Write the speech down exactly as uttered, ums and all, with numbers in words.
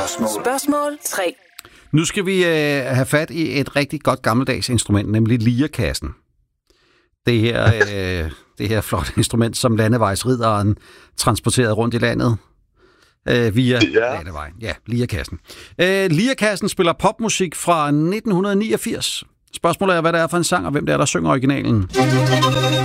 Spørgsmål. Spørgsmål tre. Nu skal vi øh, have fat i et rigtig godt gammeldags instrument, nemlig lirekassen. Det her, øh, det her flotte instrument, som landevejsridderen transporterede rundt i landet øh, via ja. landevejen. Ja, lirekassen. Øh, lirekassen spiller popmusik fra nitten niogfirs. Spørgsmålet er, hvad det er for en sang, og hvem det er, der synger originalen.